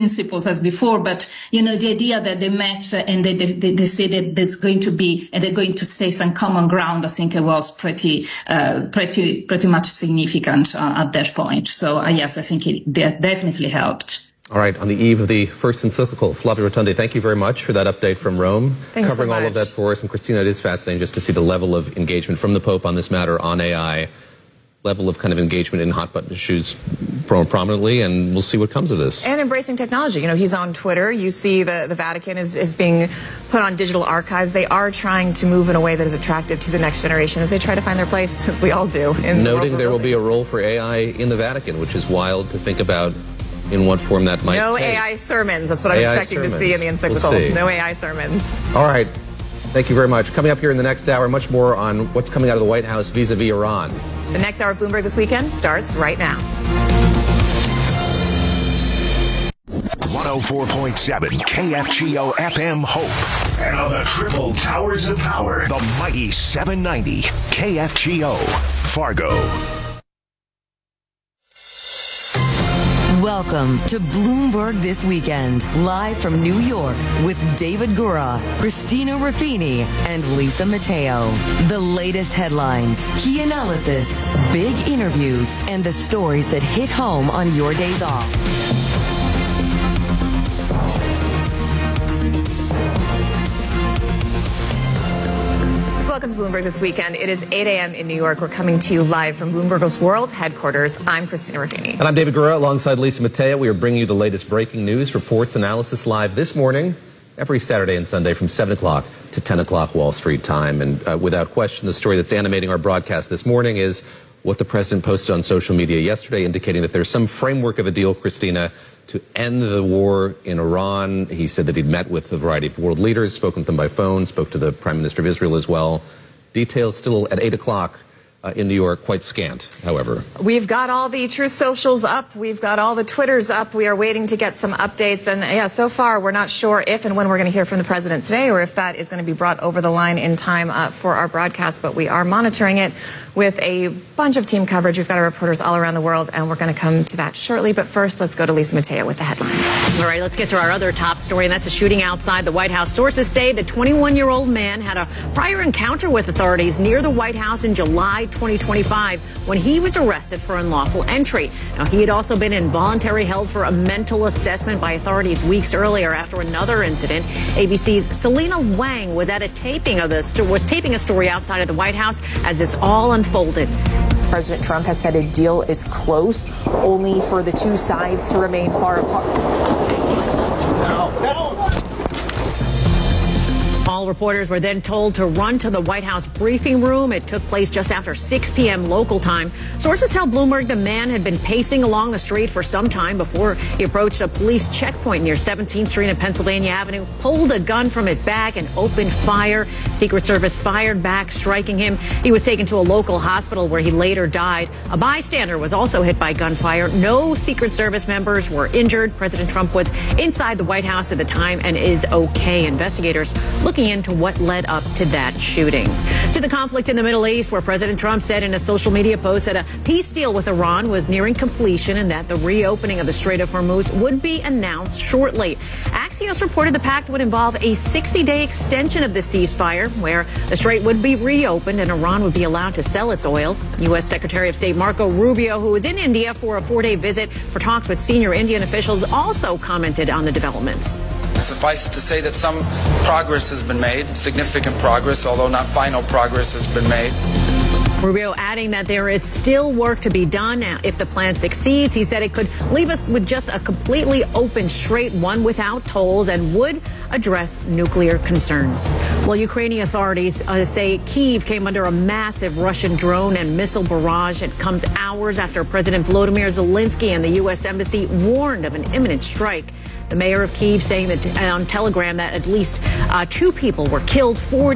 principles as before, but the idea that they met and they say that there's going to be and they're going to stay some common ground, I think it was pretty much significant at that point. So yes, I think it definitely helped. All right, on the eve of the first encyclical, Flavia Rotondi, thank you very much for that update from Rome. Thanks covering so much. all of that for us. And Christina, it is fascinating just to see the level of engagement from the Pope on this matter on AI. Level of kind of engagement in hot button issues prominently, and we'll see what comes of this. And embracing technology. He's on Twitter. You see the Vatican is being put on digital archives. They are trying to move in a way that is attractive to the next generation as they try to find their place, as we all do. Noting there will be a role for AI in the Vatican, which is wild to think about in what form that might No take. AI sermons. That's what I'm expecting to see in the encyclical. We'll no AI sermons. All right. Thank you very much. Coming up here in the next hour, much more on what's coming out of the White House vis-a-vis Iran. The next hour of Bloomberg This Weekend starts right now. 104.7 KFGO FM Hope. And on the triple towers of power, the mighty 790 KFGO Fargo. Welcome to Bloomberg This Weekend, live from New York with David Gura, Christina Ruffini, and Lisa Mateo. The latest headlines, key analysis, big interviews, and the stories that hit home on your days off. Welcome to Bloomberg This Weekend. It is 8 a.m. in New York. We're coming to you live from Bloomberg's World Headquarters. I'm Christina Ruffini. And I'm David Gura alongside Lisa Mateo. We are bringing you the latest breaking news, reports, analysis live this morning, every Saturday and Sunday from 7 o'clock to 10 o'clock Wall Street time. And without question, the story that's animating our broadcast this morning is what the president posted on social media yesterday, indicating that there's some framework of a deal, Christina, to end the war in Iran. He said that he'd met with a variety of world leaders, spoken to them by phone, spoke to the Prime Minister of Israel as well. Details still at 8 o'clock in New York, quite scant, however. We've got all the Truth Socials up. We've got all the Twitters up. We are waiting to get some updates. And so far, we're not sure if and when we're going to hear from the president today or if that is going to be brought over the line in time for our broadcast. But we are monitoring it with a bunch of team coverage. We've got our reporters all around the world, and we're going to come to that shortly. But first, let's go to Lisa Mateo with the headlines. All right, let's get to our other top story, and that's a shooting outside the White House. Sources say the 21-year-old man had a prior encounter with authorities near the White House in July 2025 when he was arrested for unlawful entry. Now, he had also been involuntarily held for a mental assessment by authorities weeks earlier after another incident. ABC's Selena Wang was at a taping of a story outside of the White House as this all unfolded. President Trump has said a deal is close, only for the two sides to remain far apart. All reporters were then told to run to the White House briefing room. It took place just after 6 p.m. local time. Sources tell Bloomberg the man had been pacing along the street for some time before he approached a police checkpoint near 17th Street and Pennsylvania Avenue, pulled a gun from his bag and opened fire. Secret Service fired back, striking him. He was taken to a local hospital where he later died. A bystander was also hit by gunfire. No Secret Service members were injured. President Trump was inside the White House at the time and is okay. Investigators looking into what led up to that shooting. To the conflict in the Middle East, where President Trump said in a social media post that a peace deal with Iran was nearing completion and that the reopening of the Strait of Hormuz would be announced shortly. Axios reported the pact would involve a 60-day extension of the ceasefire, where the strait would be reopened and Iran would be allowed to sell its oil. U.S. Secretary of State Marco Rubio, who was in India for a 4-day visit for talks with senior Indian officials, also commented on the developments. Suffice it to say that some progress has been made, significant progress, although not final progress has been made. Rubio adding that there is still work to be done. Now, if the plan succeeds, he said it could leave us with just a completely open strait, one without tolls, and would address nuclear concerns. Well, Ukrainian authorities say Kyiv came under a massive Russian drone and missile barrage. It comes hours after President Volodymyr Zelensky and the U.S. Embassy warned of an imminent strike. The mayor of Kyiv saying that on Telegram that at least 2 people were killed,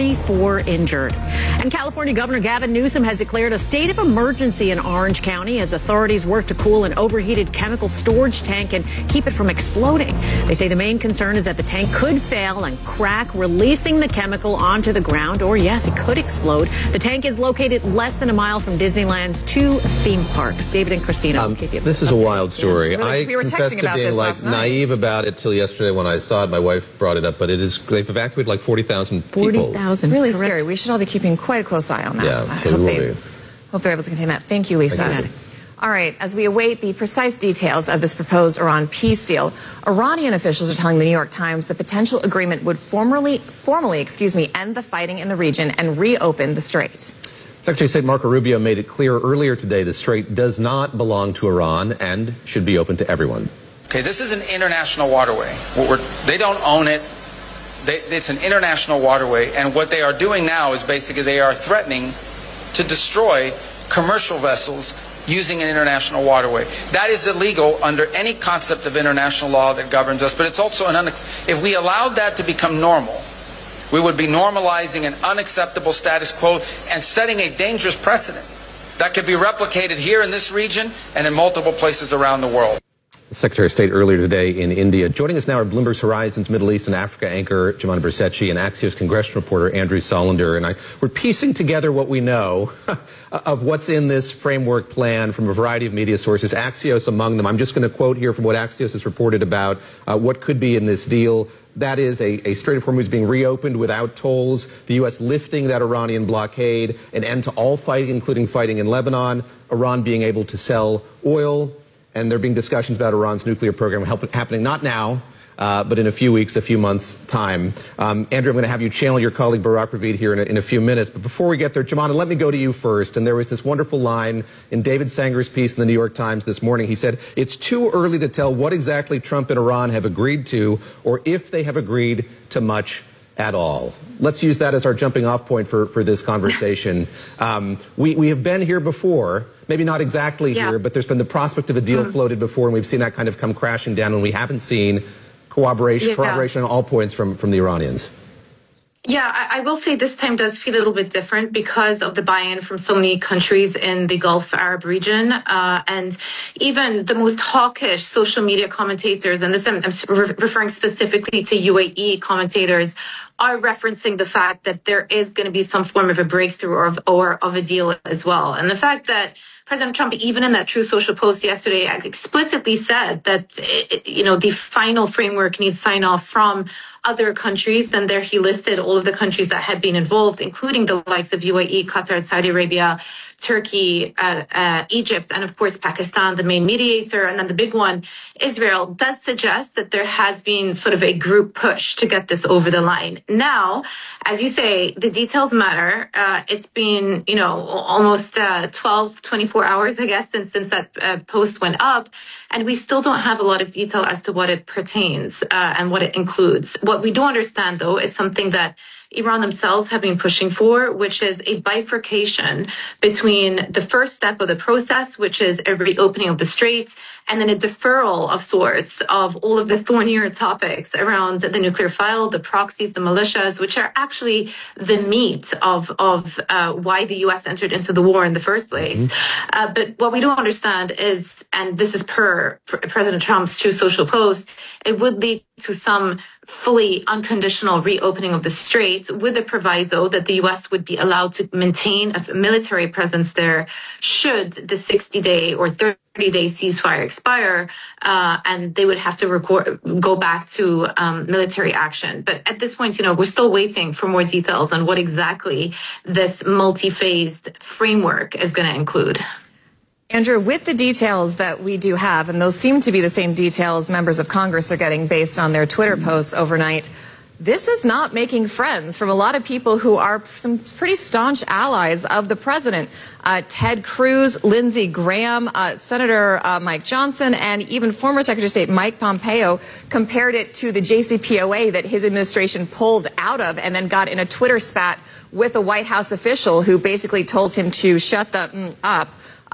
44 injured. And California Governor Gavin Newsom has declared a state of emergency in Orange County as authorities work to cool an overheated chemical storage tank and keep it from exploding. They say the main concern is that the tank could fail and crack, releasing the chemical onto the ground, or yes, it could explode. The tank is located less than a mile from Disneyland's 2 theme parks. David and Christina will give you this is a wild story. Yeah, really, I confess to being naive about it till yesterday when I saw it. My wife brought it up, but they've evacuated like 40,000 people. 40,000. Really scary. We should all be keeping quite a close eye on that. Yeah, I hope they're able to contain that. Thank you, Lisa. Thank you. All right, as we await the precise details of this proposed Iran peace deal, Iranian officials are telling the New York Times the potential agreement would formally end the fighting in the region and reopen the strait. Secretary of State Marco Rubio made it clear earlier today the strait does not belong to Iran and should be open to everyone. Okay, this is an international waterway. They don't own it. It's an international waterway, and what they are doing now is basically they are threatening to destroy commercial vessels using an international waterway. That is illegal under any concept of international law that governs us, but it's also if we allowed that to become normal, we would be normalizing an unacceptable status quo and setting a dangerous precedent that could be replicated here in this region and in multiple places around the world. Secretary of State earlier today in India. Joining us now are Bloomberg's Horizons Middle East and Africa anchor Jemana Bersetchi and Axios congressional reporter Andrew Solender. And we're piecing together what we know of what's in this framework plan from a variety of media sources, Axios among them. I'm just going to quote here from what Axios has reported about what could be in this deal. That is a Strait of Hormuz being reopened without tolls, the U.S. lifting that Iranian blockade, an end to all fighting, including fighting in Lebanon, Iran being able to sell oil, and there being discussions about Iran's nuclear program happening not now, but in a few weeks, a few months' time. Andrew, I'm going to have you channel your colleague Barak Ravid here in a few minutes. But before we get there, Jemana, let me go to you first. And there was this wonderful line in David Sanger's piece in the New York Times this morning. He said, it's too early to tell what exactly Trump and Iran have agreed to or if they have agreed to much at all. Let's use that as our jumping off point for this conversation. We have been here before, maybe not exactly here, but there's been the prospect of a deal floated before, and we've seen that kind of come crashing down when we haven't seen corroboration on all points from the Iranians. Yeah, I will say this time does feel a little bit different because of the buy-in from so many countries in the Gulf Arab region. And even the most hawkish social media commentators, and this I'm referring specifically to UAE commentators, are referencing the fact that there is going to be some form of a breakthrough or of a deal as well. And the fact that President Trump, even in that Truth Social post yesterday, explicitly said that, the final framework needs sign-off from other countries. And there he listed all of the countries that had been involved, including the likes of UAE, Qatar, Saudi Arabia, Turkey, Egypt, and of course Pakistan, the main mediator, and then the big one, Israel, does suggest that there has been sort of a group push to get this over the line. Now, as you say, the details matter. It's been, almost 12, 24 hours, I guess, since that post went up, and we still don't have a lot of detail as to what it pertains and what it includes. What we do understand, though, is something that Iran themselves have been pushing for, which is a bifurcation between the first step of the process, which is a reopening of the straits, and then a deferral of sorts of all of the thornier topics around the nuclear file, the proxies, the militias, which are actually the meat of why the U.S. entered into the war in the first place. But what we don't understand is, and this is per President Trump's Truth Social post, it would lead to some fully unconditional reopening of the straits with a proviso that the U.S. would be allowed to maintain a military presence there should the 60-day or 30-day ceasefire expire, and they would have to go back to military action. But at this point, we're still waiting for more details on what exactly this multi-phased framework is going to include. Andrew, with the details that we do have, and those seem to be the same details members of Congress are getting based on their Twitter posts overnight, this is not making friends from a lot of people who are some pretty staunch allies of the president. Ted Cruz, Lindsey Graham, Senator Mike Johnson, and even former Secretary of State Mike Pompeo compared it to the JCPOA that his administration pulled out of and then got in a Twitter spat with a White House official who basically told him to shut the up.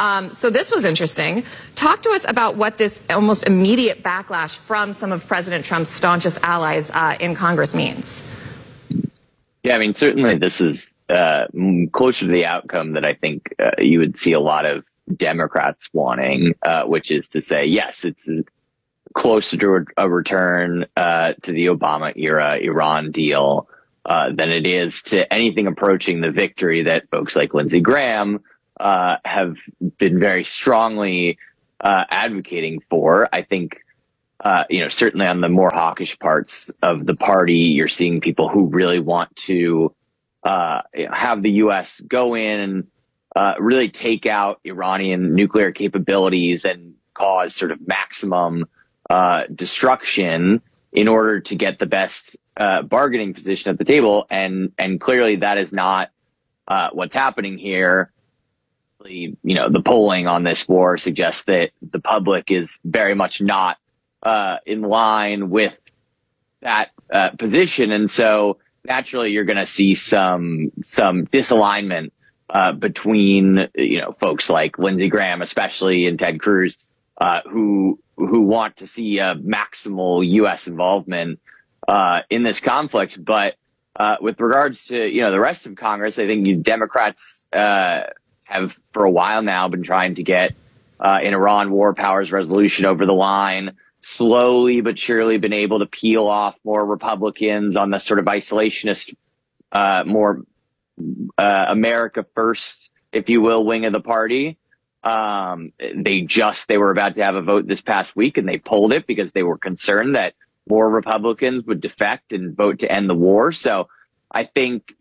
So this was interesting. Talk to us about what this almost immediate backlash from some of President Trump's staunchest allies in Congress means. Yeah, I mean, certainly this is closer to the outcome that I think you would see a lot of Democrats wanting, which is to say, yes, it's closer to a return to the Obama era Iran deal than it is to anything approaching the victory that folks like Lindsey Graham have been very strongly advocating for. I think, certainly on the more hawkish parts of the party, you're seeing people who really want to have the U.S. go in and really take out Iranian nuclear capabilities and cause sort of maximum destruction in order to get the best bargaining position at the table. And clearly that is not what's happening here. The polling on this war suggests that the public is very much not in line with that position. And so naturally you're going to see some disalignment between, folks like Lindsey Graham, especially, and Ted Cruz, who want to see a maximal U.S. involvement in this conflict. But with regards to, the rest of Congress, I think Democrats have for a while now been trying to get an Iran war powers resolution over the line, slowly but surely been able to peel off more Republicans on the sort of isolationist, more America first, if you will, wing of the party. They were about to have a vote this past week and they pulled it because they were concerned that more Republicans would defect and vote to end the war. So I think,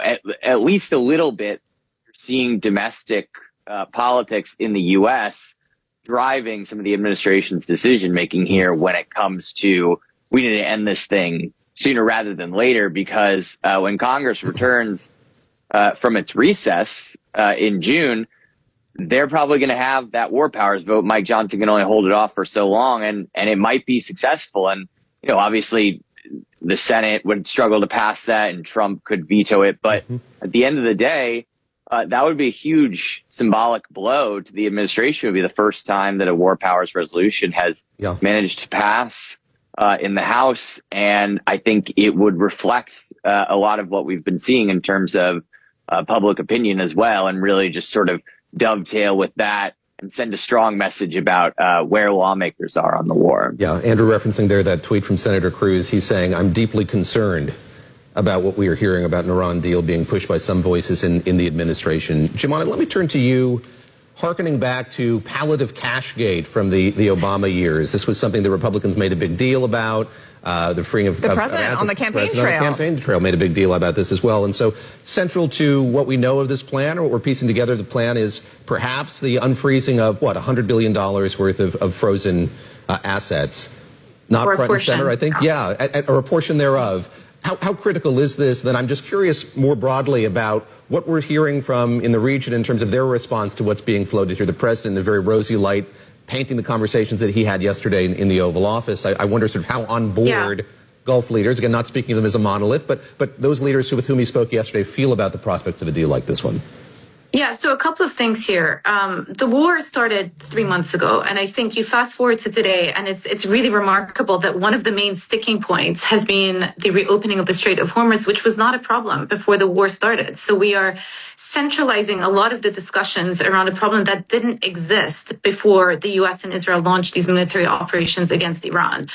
at least a little bit, you're seeing domestic politics in the U.S. driving some of the administration's decision making here when it comes to, we need to end this thing sooner rather than later, because when Congress returns from its recess in June, they're probably going to have that war powers vote. Mike Johnson can only hold it off for so long, and it might be successful. And, obviously the Senate would struggle to pass that and Trump could veto it. But at the end of the day, that would be a huge symbolic blow to the administration. It would be the first time that a war powers resolution has managed to pass in the House. And I think it would reflect a lot of what we've been seeing in terms of public opinion as well, and really just sort of dovetail with that and send a strong message about where lawmakers are on the war. Yeah, Andrew referencing there that tweet from Senator Cruz. He's saying, I'm deeply concerned about what we are hearing about an Iran deal being pushed by some voices in the administration. Jumaane, let me turn to you, hearkening back to palliative cashgate from the Obama years. This was something the Republicans made a big deal about. The freeing of the president on the campaign trail. On the campaign trail made a big deal about this as well. And so central to what we know of this plan, or what we're piecing together, the plan is perhaps the unfreezing of $100 billion worth of frozen assets. Not front and center, I think. Yeah, or a portion thereof. How critical is this? Then I'm just curious more broadly about what we're hearing from in the region in terms of their response to what's being floated here. The president in a very rosy light, painting the conversations that he had yesterday in the Oval Office. I wonder sort of how on board Gulf leaders, again, not speaking of them as a monolith, but those leaders with whom he spoke yesterday feel about the prospects of a deal like this one. Yeah, so a couple of things here. The war started 3 months ago, and I think you fast forward to today, and it's really remarkable that one of the main sticking points has been the reopening of the Strait of Hormuz, which was not a problem before the war started. So we are centralizing a lot of the discussions around a problem that didn't exist before the U.S. and Israel launched these military operations against Iran.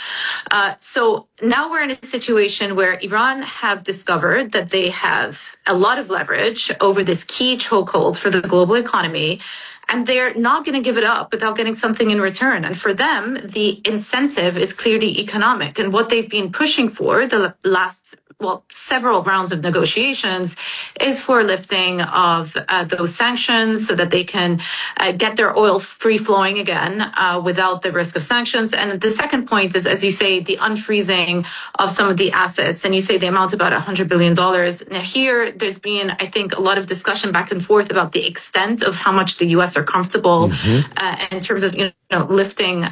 So now we're in a situation where Iran have discovered that they have a lot of leverage over this key chokehold for the global economy, and they're not going to give it up without getting something in return. And for them, the incentive is clearly economic. And what they've been pushing for the last several rounds of negotiations is for lifting of those sanctions so that they can get their oil free flowing again without the risk of sanctions. And the second point is, as you say, the unfreezing of some of the assets. And you say the amount about $100 billion. Now here, there's been, I think, a lot of discussion back and forth about the extent of how much the U.S. are comfortable in terms of, lifting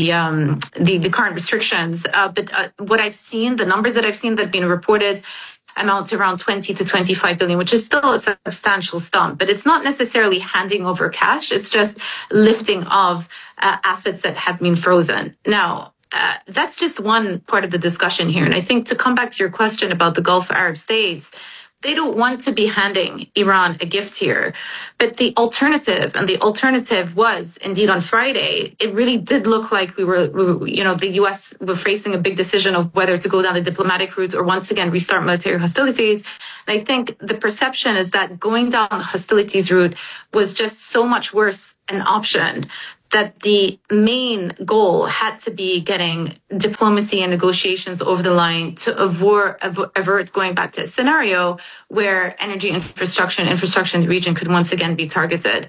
the current restrictions. But what I've seen, the numbers that I've seen that have been reported amount to around 20 to 25 billion, which is still a substantial sum. But it's not necessarily handing over cash. It's just lifting of assets that have been frozen. Now, that's just one part of the discussion here. And I think to come back to your question about the Gulf Arab states, they don't want to be handing Iran a gift here. But the alternative was indeed on Friday, it really did look like the U.S. were facing a big decision of whether to go down the diplomatic route or once again restart military hostilities. And I think the perception is that going down the hostilities route was just so much worse an option that the main goal had to be getting diplomacy and negotiations over the line to avert going back to a scenario where energy infrastructure and infrastructure in the region could once again be targeted.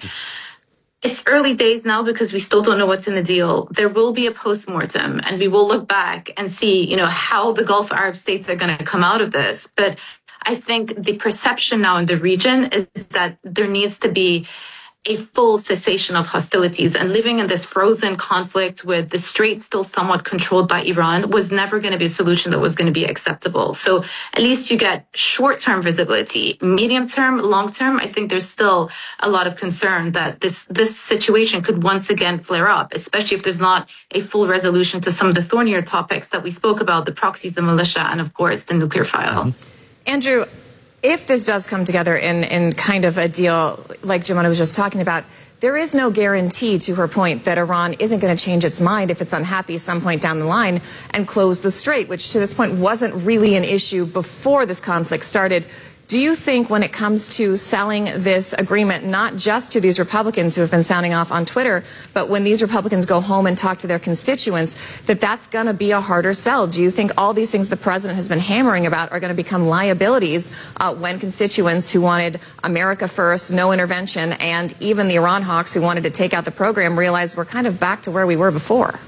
It's early days now because we still don't know what's in the deal. There will be a postmortem and we will look back and see, how the Gulf Arab states are going to come out of this. But I think the perception now in the region is that there needs to be a full cessation of hostilities, and living in this frozen conflict with the strait still somewhat controlled by Iran was never going to be a solution that was going to be acceptable. So at least you get short-term visibility. Medium-term, long-term, I think there's still a lot of concern that this situation could once again flare up, especially if there's not a full resolution to some of the thornier topics that we spoke about, the proxies, the militia, and of course the nuclear file. Mm-hmm. Andrew, if this does come together in kind of a deal like Jemima was just talking about, there is no guarantee, to her point, that Iran isn't going to change its mind if it's unhappy at some point down the line and close the strait, which to this point wasn't really an issue before this conflict started. Do you think when it comes to selling this agreement, not just to these Republicans who have been sounding off on Twitter, but when these Republicans go home and talk to their constituents, that that's going to be a harder sell? Do you think all these things the president has been hammering about are going to become liabilities when constituents who wanted America first, no intervention, and even the Iran hawks who wanted to take out the program realize we're kind of back to where we were before?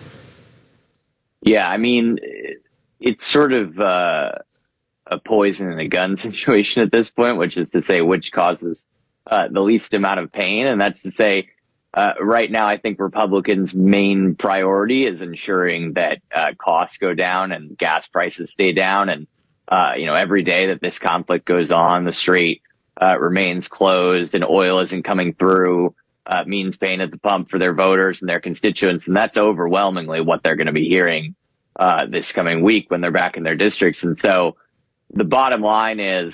Yeah, I mean, it's sort of a poison and a gun situation at this point, which is to say which causes the least amount of pain. And that's to say, right now, I think Republicans' main priority is ensuring that costs go down and gas prices stay down. And, every day that this conflict goes on, the strait remains closed and oil isn't coming through, means pain at the pump for their voters and their constituents. And that's overwhelmingly what they're going to be hearing this coming week when they're back in their districts. And so the bottom line is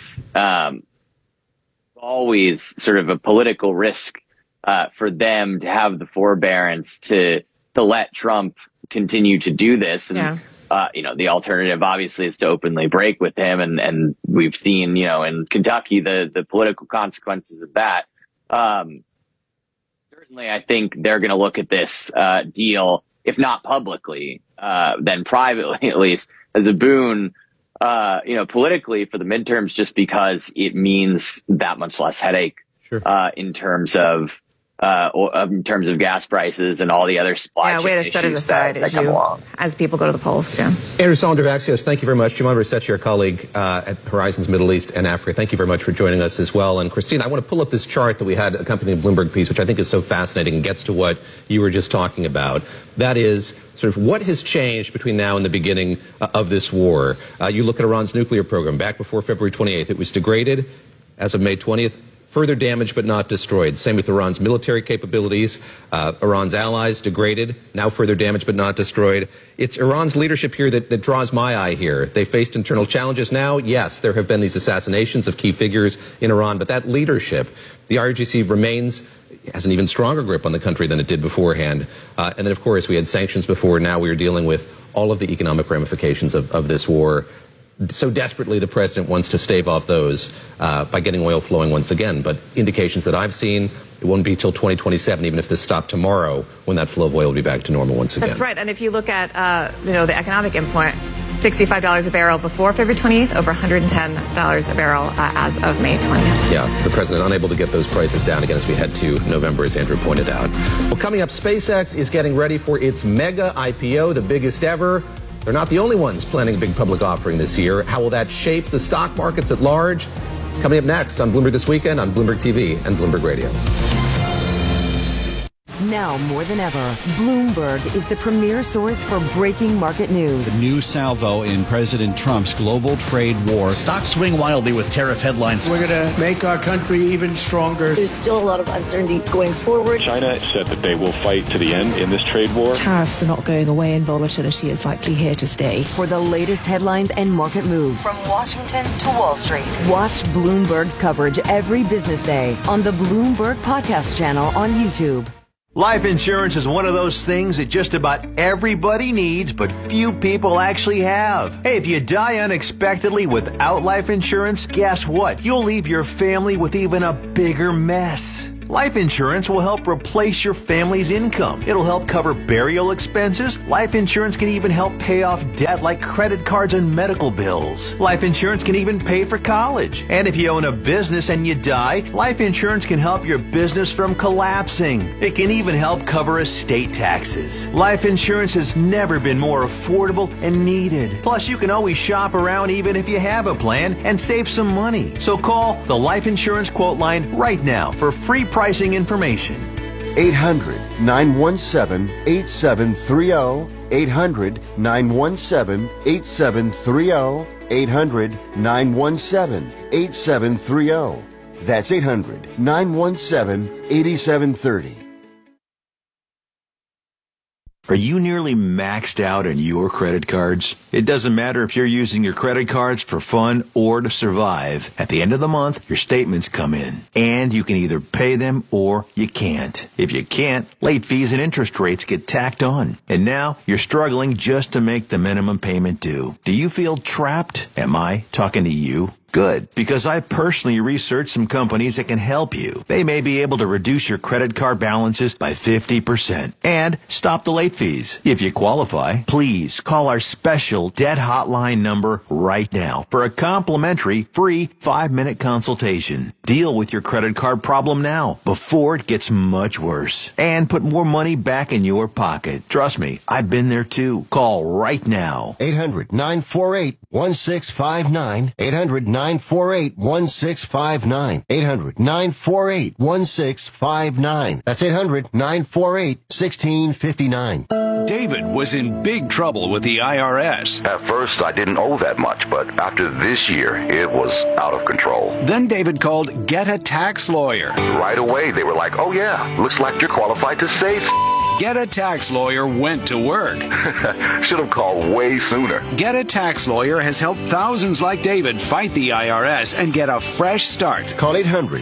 always sort of a political risk for them to have the forbearance to let Trump continue to do this. And, the alternative obviously is to openly break with him. And we've seen, in Kentucky, the political consequences of that. Certainly, I think they're going to look at this deal, if not publicly, then privately at least, as a boon politically for the midterms, just because it means that much less headache, in terms of gas prices and all the other supply chain way to set it aside as people go to the polls. Yeah. Andrew Salander of Axios, thank you very much. Jemima Resetch, your colleague at Horizons Middle East and Africa, thank you very much for joining us as well. And Christina, I want to pull up this chart that we had accompanying the Bloomberg piece, which I think is so fascinating and gets to what you were just talking about. That is sort of what has changed between now and the beginning of this war. You look at Iran's nuclear program. Back before February 28th, it was degraded. As of May 20th, further damaged but not destroyed. Same with Iran's military capabilities. Iran's allies degraded, now further damaged but not destroyed. It's Iran's leadership here that draws my eye here. They faced internal challenges now. Yes, there have been these assassinations of key figures in Iran, but that leadership, the IRGC has an even stronger grip on the country than it did beforehand. And then, of course, we had sanctions before. Now we are dealing with all of the economic ramifications of this war. So desperately, the president wants to stave off those by getting oil flowing once again. But indications that I've seen, it won't be till 2027, even if this stopped tomorrow, when that flow of oil will be back to normal once again. That's right. And if you look at, the economic endpoint, $65 a barrel before February 28th, over $110 a barrel as of May 20th. Yeah, the president unable to get those prices down again as we head to November, as Andrew pointed out. Well, coming up, SpaceX is getting ready for its mega IPO, the biggest ever. They're not the only ones planning a big public offering this year. How will that shape the stock markets at large? It's coming up next on Bloomberg This Weekend, on Bloomberg TV and Bloomberg Radio. Now more than ever, Bloomberg is the premier source for breaking market news. The new salvo in President Trump's global trade war. Stocks swing wildly with tariff headlines. We're going to make our country even stronger. There's still a lot of uncertainty going forward. China said that they will fight to the end in this trade war. Tariffs are not going away and volatility is likely here to stay. For the latest headlines and market moves from Washington to Wall Street, watch Bloomberg's coverage every business day on the Bloomberg Podcast channel on YouTube. Life insurance is one of those things that just about everybody needs, but few people actually have. Hey, if you die unexpectedly without life insurance, guess what? You'll leave your family with even a bigger mess. Life insurance will help replace your family's income. It'll help cover burial expenses. Life insurance can even help pay off debt like credit cards and medical bills. Life insurance can even pay for college. And if you own a business and you die, life insurance can help your business from collapsing. It can even help cover estate taxes. Life insurance has never been more affordable and needed. Plus, you can always shop around even if you have a plan and save some money. So call the Life Insurance Quote Line right now for free pricing information. 800-917-8730. 800-917-8730. 800-917-8730. That's 800-917-8730. Are you nearly maxed out on your credit cards? It doesn't matter if you're using your credit cards for fun or to survive. At the end of the month, your statements come in, and you can either pay them or you can't. If you can't, late fees and interest rates get tacked on. And now you're struggling just to make the minimum payment due. Do you feel trapped? Am I talking to you? Good, because I personally researched some companies that can help you. They may be able to reduce your credit card balances by 50% and stop the late fees. If you qualify, please call our special debt hotline number right now for a complimentary free 5-minute consultation. Deal with your credit card problem now before it gets much worse and put more money back in your pocket. Trust me, I've been there too. Call right now. 800-948-1659. 800-948-1659. 800-948-1659. That's 800-948-1659. David was in big trouble with the IRS. At first, I didn't owe that much, but after this year, it was out of control. Then David called Get a Tax Lawyer. Right away, they were like, oh yeah, looks like you're qualified to save. Get a Tax Lawyer went to work. Should have called way sooner. Get a Tax Lawyer has helped thousands like David fight the IRS and get a fresh start. Call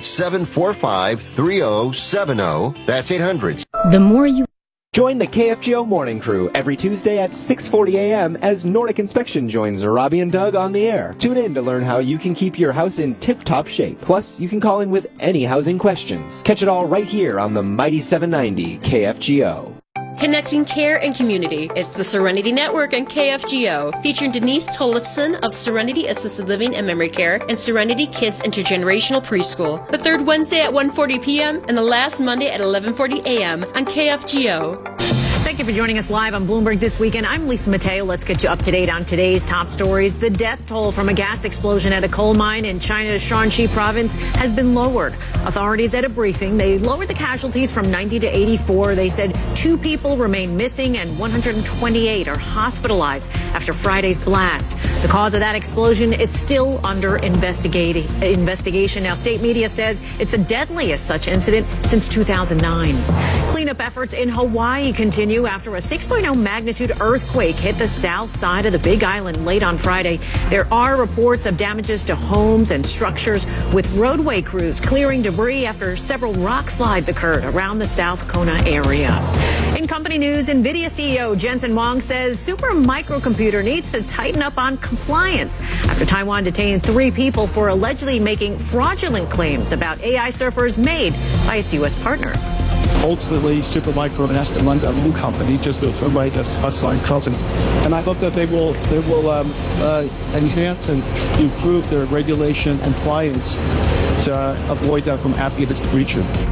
800-745-3070. That's 800. The more you join the KFGO Morning Crew every Tuesday at 6:40 a.m. as Nordic Inspection joins Robbie and Doug on the air. Tune in to learn how you can keep your house in tip-top shape. Plus, you can call in with any housing questions. Catch it all right here on the Mighty 790 KFGO. Connecting care and community. It's the Serenity Network on KFGO, featuring Denise Tollefson of Serenity Assisted Living and Memory Care and Serenity Kids Intergenerational Preschool. The third Wednesday at 1:40 p.m. and the last Monday at 11:40 a.m. on KFGO. Thank you for joining us live on Bloomberg This Weekend. I'm Lisa Mateo. Let's get you up to date on today's top stories. The death toll from a gas explosion at a coal mine in China's Shanxi province has been lowered. Authorities at a briefing, they lowered the casualties from 90 to 84. They said 2 people remain missing and 128 are hospitalized after Friday's blast. The cause of that explosion is still under investigation. Now, state media says it's the deadliest such incident since 2009. Cleanup efforts in Hawaii continue after a 6.0 magnitude earthquake hit the south side of the Big Island late on Friday. There are reports of damages to homes and structures, with roadway crews clearing debris after several rock slides occurred around the South Kona area. In company news, NVIDIA CEO Jensen Huang says Supermicro needs to tighten up on compliance after Taiwan detained 3 people for allegedly making fraudulent claims about AI servers made by its U.S. partner. Ultimately, Supermicro has to run a new company just the way that Hustline company, and I hope that they will enhance and improve their regulation and compliance to avoid that from happening in the future.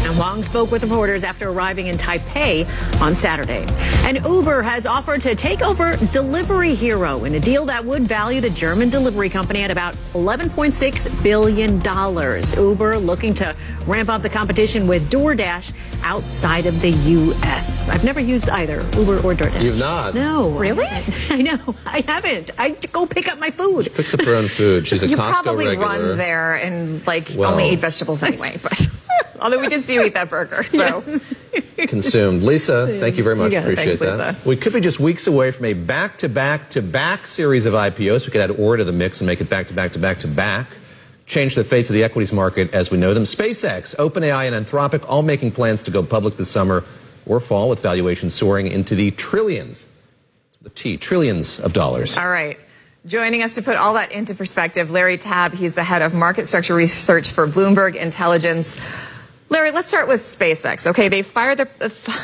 And Huang spoke with reporters after arriving in Taipei on Saturday. And Uber has offered to take over Delivery Hero in a deal that would value the German delivery company at about $11.6 billion. Uber looking to ramp up the competition with DoorDash outside of the U.S. I've never used either, Uber or DoorDash. You've not? No. Really? I know. I haven't. I go pick up my food. She picks up her own food. She's a you Costco probably regular. run there and only eat vegetables anyway. But although we did see you eat that burger, so consumed. Lisa, thank you very much. Appreciate thanks, that. Lisa. We could be just weeks away from a back-to-back-to-back series of IPOs. We could add Ore to the mix and make it back-to-back-to-back-to-back. Change the face of the equities market as we know them. SpaceX, OpenAI, and Anthropic all making plans to go public this summer or fall, with valuations soaring into the trillions. The T, trillions of dollars. All right. Joining us to put all that into perspective, Larry Tabb. He's the head of market structure research for Bloomberg Intelligence. Larry, let's start with SpaceX. Okay, they filed their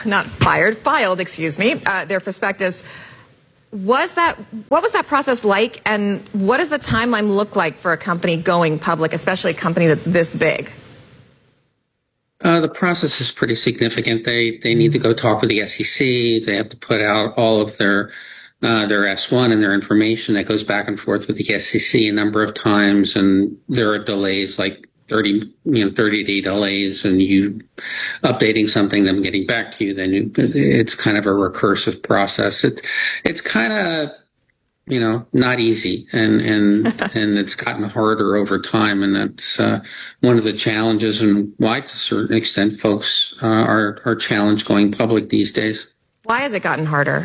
prospectus. What was that process like, and what does the timeline look like for a company going public, especially a company that's this big? The process is pretty significant. They need to go talk with the SEC. They have to put out all of their S1 and their information. That goes back and forth with the SEC a number of times, and there are delays, like 30-day delays, and you updating something, them getting back to you. Then it's kind of a recursive process. It's kind of not easy, and it's gotten harder over time, and that's one of the challenges, and why, to a certain extent, folks are challenged going public these days. Why has it gotten harder?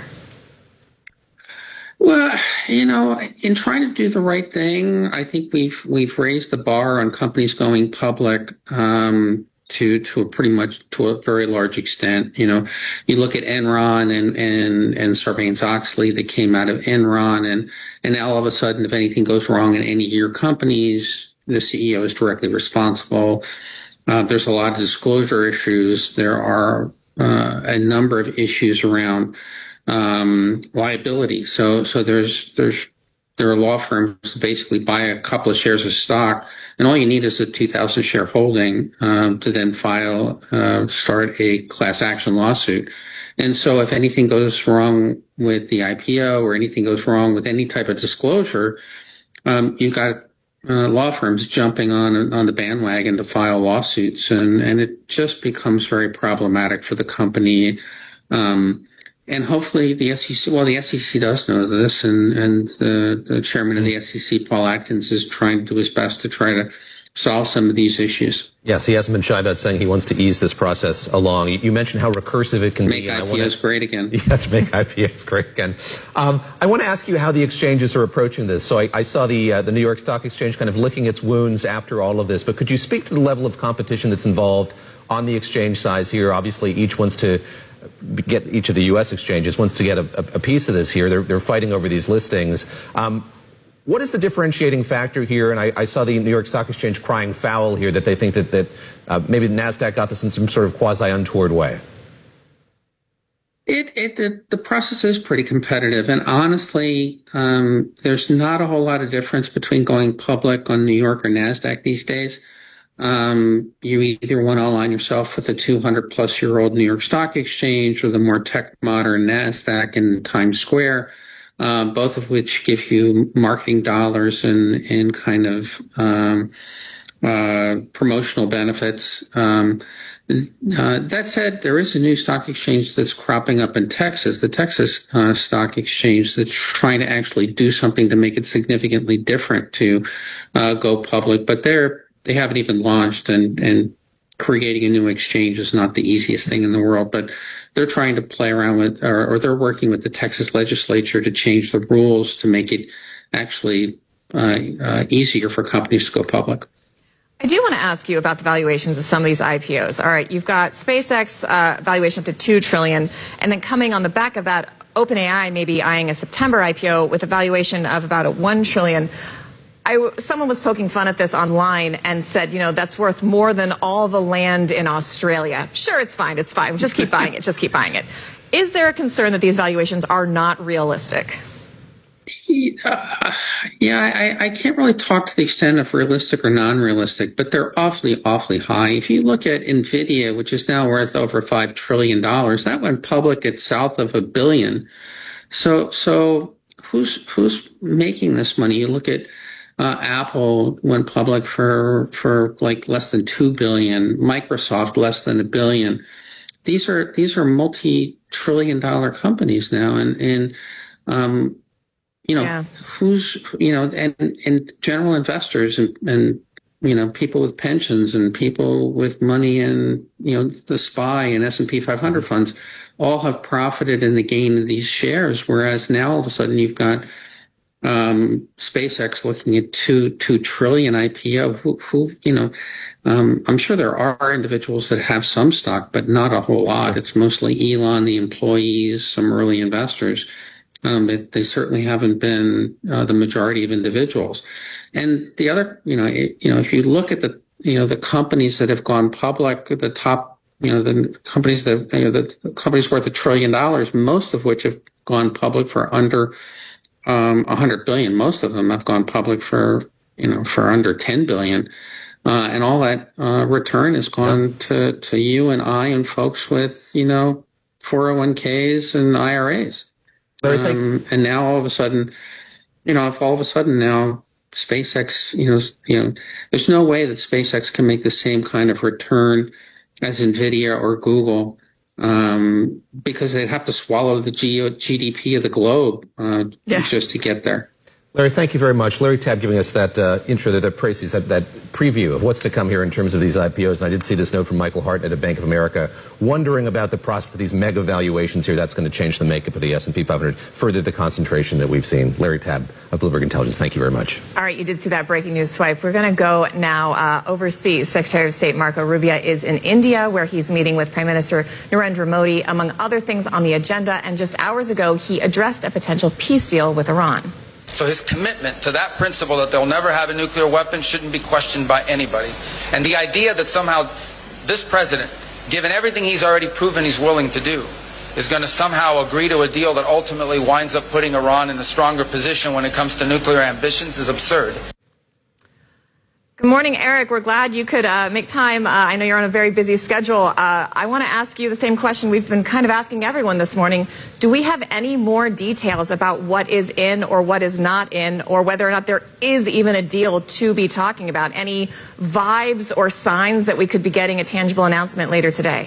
Well, in trying to do the right thing, I think we've raised the bar on companies going public to a very large extent. You look at Enron and Sarbanes-Oxley that came out of Enron, and now all of a sudden, if anything goes wrong in any of your companies, the CEO is directly responsible. There's a lot of disclosure issues. There are a number of issues around liability. So there are law firms that basically buy a couple of shares of stock, and all you need is a 2,000 share holding to then start a class action lawsuit. And so if anything goes wrong with the IPO or anything goes wrong with any type of disclosure, you've got law firms jumping on the bandwagon to file lawsuits, and it just becomes very problematic for the company. And hopefully the SEC does know this, and the chairman of the SEC, Paul Atkins, is trying to do his best to try to solve some of these issues. Yes, he hasn't been shy about saying he wants to ease this process along. You mentioned how recursive it can be. Make IPOs great again. Yes, make IPOs great again. I want to ask you how the exchanges are approaching this. So I saw the New York Stock Exchange kind of licking its wounds after all of this, but could you speak to the level of competition that's involved on the exchange size here? Obviously, each of the U.S. exchanges wants to get a piece of this here. They're fighting over these listings. What is the differentiating factor here? And I saw the New York Stock Exchange crying foul here that they think that maybe the NASDAQ got this in some sort of quasi-untoward way. The process is pretty competitive, and honestly, there's not a whole lot of difference between going public on New York or NASDAQ these days. You either want to align yourself with the 200-plus-year-old New York Stock Exchange or the more tech-modern NASDAQ in Times Square, both of which give you marketing dollars and kind of promotional benefits. That said, there is a new stock exchange that's cropping up in Texas, the Texas Stock Exchange, that's trying to actually do something to make it significantly different to go public, but they haven't even launched, and creating a new exchange is not the easiest thing in the world, but they're trying to play around with, or they're working with the Texas legislature to change the rules to make it actually easier for companies to go public. I do want to ask you about the valuations of some of these IPOs. All right, you've got SpaceX valuation up to $2 trillion, and then coming on the back of that, OpenAI may be eyeing a September IPO with a valuation of about $1 trillion. Someone was poking fun at this online and said, that's worth more than all the land in Australia. Sure, it's fine. Just keep buying it. Is there a concern that these valuations are not realistic? Yeah, I can't really talk to the extent of realistic or non-realistic, but they're awfully, awfully high. If you look at NVIDIA, which is now worth over $5 trillion, that went public at south of $1 billion. So who's making this money? You look at Apple went public for like less than $2 billion, Microsoft less than $1 billion. These are multi-trillion-dollar companies now, and who's, and general investors and people with pensions and people with money in, the SPY and S&P 500 funds all have profited in the gain of these shares. Whereas now all of a sudden you've got, SpaceX looking at $2 trillion IPO. I'm sure there are individuals that have some stock, but not a whole lot. It's mostly Elon, the employees, some early investors. They certainly haven't been the majority of individuals. And the other, if you look at the companies that have gone public, the top, the companies that, the companies worth $1 trillion, most of which have gone public for under $100 billion. Most of them have gone public for under $10 billion. And all that return has gone to you and I and folks with, 401ks and IRAs. And now all of a sudden, if all of a sudden now SpaceX, there's no way that SpaceX can make the same kind of return as NVIDIA or Google, because they'd have to swallow the GDP of the globe just to get there. Larry, thank you very much. Larry Tabb giving us that intro, that preview of what's to come here in terms of these IPOs. And I did see this note from Michael Hartnett at Bank of America, wondering about the prospect of these mega valuations here. That's going to change the makeup of the S&P 500, further the concentration that we've seen. Larry Tabb of Bloomberg Intelligence, thank you very much. All right, you did see that breaking news swipe. We're going to go now overseas. Secretary of State Marco Rubio is in India, where he's meeting with Prime Minister Narendra Modi, among other things on the agenda. And just hours ago, he addressed a potential peace deal with Iran. So his commitment to that principle that they'll never have a nuclear weapon shouldn't be questioned by anybody. And the idea that somehow this president, given everything he's already proven he's willing to do, is going to somehow agree to a deal that ultimately winds up putting Iran in a stronger position when it comes to nuclear ambitions is absurd. Good morning, Eric. We're glad you could make time. I know you're on a very busy schedule. I want to ask you the same question we've been kind of asking everyone this morning. Do we have any more details about what is in or what is not in, or whether or not there is even a deal to be talking about? Any vibes or signs that we could be getting a tangible announcement later today?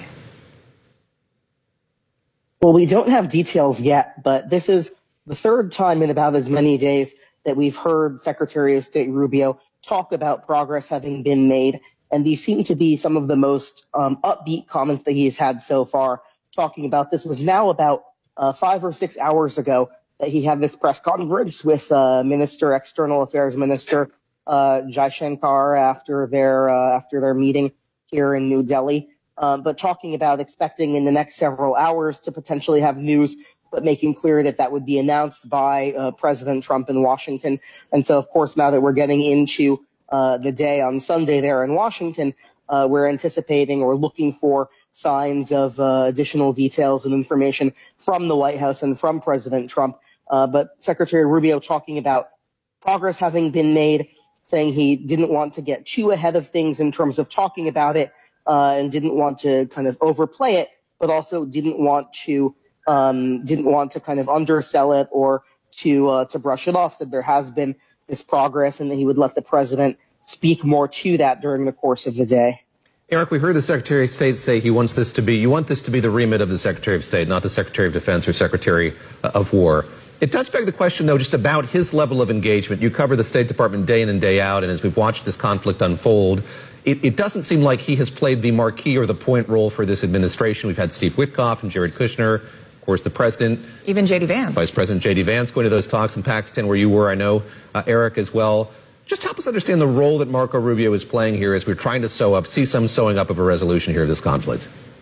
Well, we don't have details yet, but this is the third time in about as many days that we've heard Secretary of State Rubio talk about progress having been made, and these seem to be some of the most upbeat comments that he's had so far. Talking about this was now about 5 or 6 hours ago that he had this press conference with External Affairs Minister Jaishankar after their meeting here in New Delhi, but talking about expecting in the next several hours to potentially have news, but making clear that that would be announced by President Trump in Washington. And so, of course, now that we're getting into the day on Sunday there in Washington, we're anticipating or looking for signs of additional details and information from the White House and from President Trump. But Secretary Rubio talking about progress having been made, saying he didn't want to get too ahead of things in terms of talking about it, and didn't want to kind of overplay it, but also didn't want to kind of undersell it or to brush it off. Said there has been this progress and that he would let the president speak more to that during the course of the day. Eric, we heard the Secretary of State say you want this to be the remit of the Secretary of State, not the Secretary of Defense or Secretary of War. It does beg the question, though, just about his level of engagement. You cover the State Department day in and day out, and as we've watched this conflict unfold, it doesn't seem like he has played the marquee or the point role for this administration. We've had Steve Witkoff and Jared Kushner, of course, the president. Even J.D. Vance. Vice President J.D. Vance going to those talks in Pakistan where you were, I know, Eric, as well. Just help us understand the role that Marco Rubio is playing here as we're trying to see some sewing up of a resolution here of this conflict.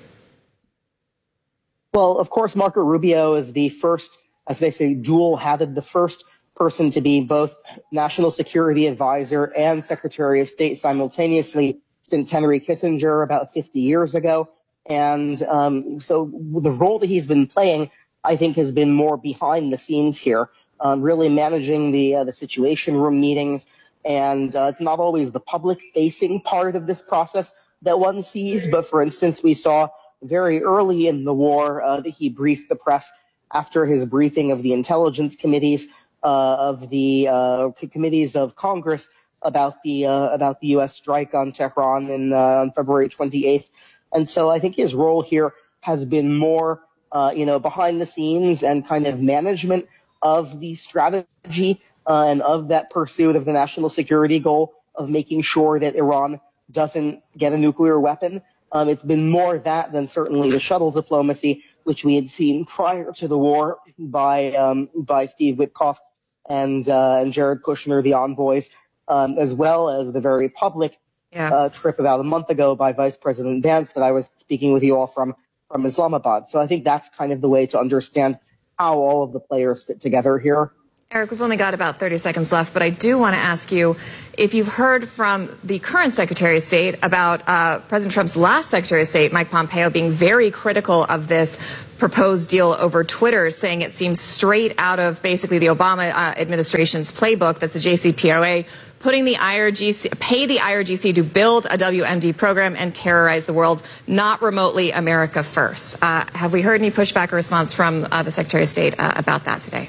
Well, of course, Marco Rubio is the first, as they say, dual-hatted, the first person to be both national security advisor and Secretary of State simultaneously since Henry Kissinger about 50 years ago. And so the role that he's been playing, I think, has been more behind the scenes here. really managing the Situation Room meetings. And it's not always the public-facing part of this process that one sees. But, for instance, we saw very early in the war that he briefed the press after his briefing of the intelligence committees of the committees of Congress about the U.S. strike on Tehran on February 28th. And so I think his role here has been more, behind the scenes and kind of management of the strategy and of that pursuit of the national security goal of making sure that Iran doesn't get a nuclear weapon. It's been more that than certainly the shuttle diplomacy, which we had seen prior to the war by Steve Witkoff and Jared Kushner, the envoys, as well as the very public trip about a month ago by Vice President Vance that I was speaking with you all from Islamabad. So I think that's kind of the way to understand how all of the players fit together here. Eric, we've only got about 30 seconds left, but I do want to ask you if you've heard from the current Secretary of State about President Trump's last Secretary of State, Mike Pompeo, being very critical of this proposed deal over Twitter, saying it seems straight out of basically the Obama administration's playbook. That's the JCPOA, pay the IRGC to build a WMD program and terrorize the world, not remotely America first. Have we heard any pushback or response from the Secretary of State about that today?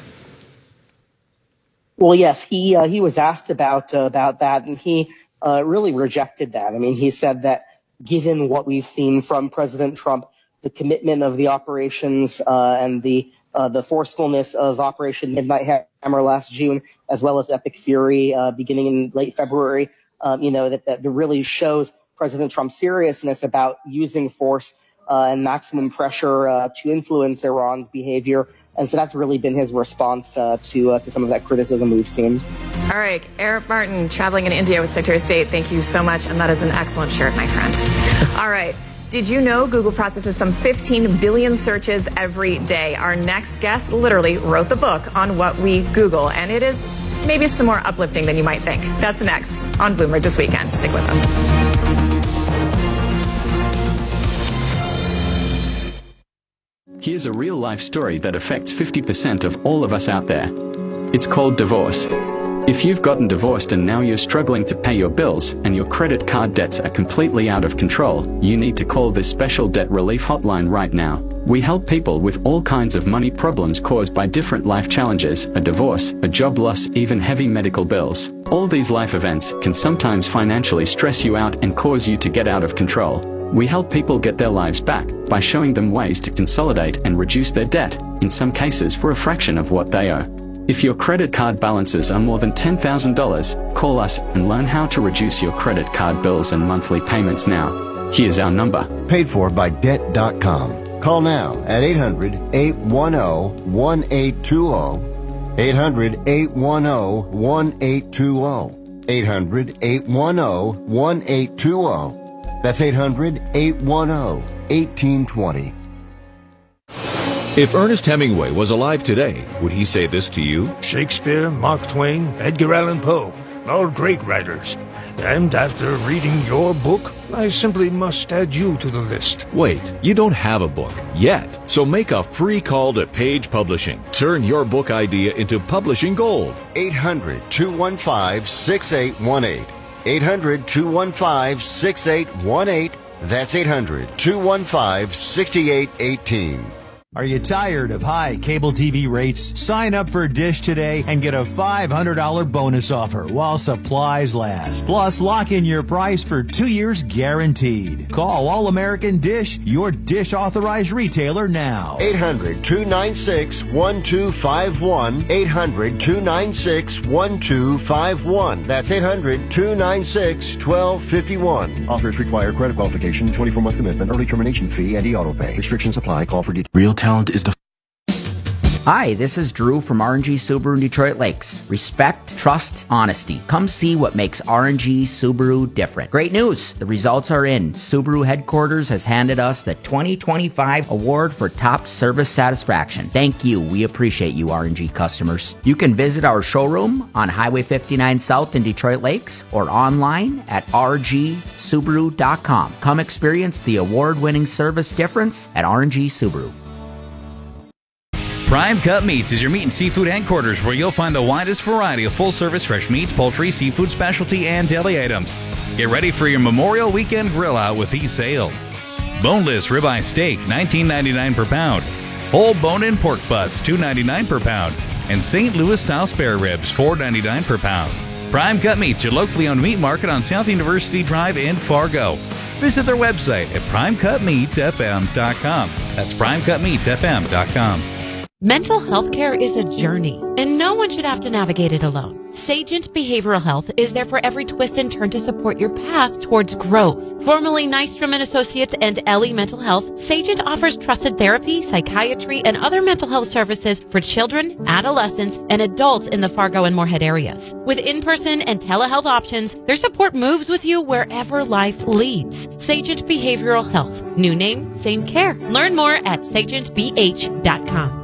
Well, yes, he was asked about that, and he really rejected that. I mean, he said that given what we've seen from President Trump, the commitment of the operations and the forcefulness of Operation Midnight Hammer last June, as well as Epic Fury beginning in late February, that really shows President Trump's seriousness about using force and maximum pressure to influence Iran's behavior. And so that's really been his response to some of that criticism we've seen. All right. Eric Martin, traveling in India with Secretary of State. Thank you so much. And that is an excellent shirt, my friend. All right. Did you know Google processes some 15 billion searches every day? Our next guest literally wrote the book on what we Google, and it is maybe some more uplifting than you might think. That's next on Bloomberg This Weekend. Stick with us. Here's a real-life story that affects 50% of all of us out there. It's called divorce. If you've gotten divorced and now you're struggling to pay your bills and your credit card debts are completely out of control, you need to call this special debt relief hotline right now. We help people with all kinds of money problems caused by different life challenges, a divorce, a job loss, even heavy medical bills. All these life events can sometimes financially stress you out and cause you to get out of control. We help people get their lives back by showing them ways to consolidate and reduce their debt, in some cases for a fraction of what they owe. If your credit card balances are more than $10,000, call us and learn how to reduce your credit card bills and monthly payments now. Here's our number. Paid for by Debt.com. Call now at 800-810-1820. 800-810-1820. 800-810-1820. That's 800-810-1820. If Ernest Hemingway was alive today, would he say this to you? Shakespeare, Mark Twain, Edgar Allan Poe, all great writers. And after reading your book, I simply must add you to the list. Wait, you don't have a book yet. So make a free call to Page Publishing. Turn your book idea into publishing gold. 800-215-6818. 800-215-6818. That's 800-215-6818. Are you tired of high cable TV rates? Sign up for Dish today and get a $500 bonus offer while supplies last. Plus, lock in your price for 2 years guaranteed. Call All American Dish, your Dish authorized retailer now. 800-296-1251. 800-296-1251. That's 800-296-1251. Offers require credit qualification, 24-month commitment, early termination fee, and e-auto pay. Restrictions apply. Call for details. Real talent is the... Hi, this is Drew from R&G Subaru in Detroit Lakes. Respect, trust, honesty. Come see what makes R&G Subaru different. Great news! The results are in. Subaru headquarters has handed us the 2025 award for top service satisfaction. Thank you. We appreciate you, R&G customers. You can visit our showroom on Highway 59 South in Detroit Lakes or online at rgsubaru.com. Come experience the award-winning service difference at R&G Subaru. Prime Cut Meats is your meat and seafood headquarters where you'll find the widest variety of full-service fresh meats, poultry, seafood, specialty, and deli items. Get ready for your Memorial Weekend grill out with these sales. Boneless ribeye steak, $19.99 per pound. Whole bone-in pork butts, $2.99 per pound. And St. Louis-style spare ribs, $4.99 per pound. Prime Cut Meats, your locally owned meat market on South University Drive in Fargo. Visit their website at primecutmeatsfm.com. That's primecutmeatsfm.com. Mental health care is a journey, and no one should have to navigate it alone. Sagent Behavioral Health is there for every twist and turn to support your path towards growth. Formerly Nystrom & Associates and Ellie Mental Health, Sagent offers trusted therapy, psychiatry, and other mental health services for children, adolescents, and adults in the Fargo and Moorhead areas. With in-person and telehealth options, their support moves with you wherever life leads. Sagent Behavioral Health. New name, same care. Learn more at sagentbh.com.